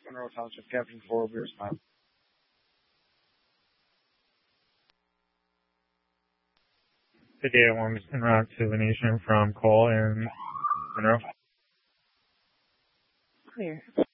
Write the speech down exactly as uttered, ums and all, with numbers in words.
Monroe Township, Captain four will be responding. Good day, one en route to Venetian from Cole in Monroe. Clear.